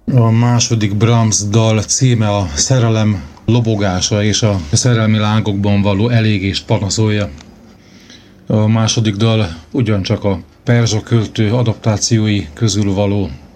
A második Brahms dal címe a szerelem lobogása és a szerelmi lángokban való elégést panaszolja. A második dal ugyancsak a perzsa költő adaptációi közül való.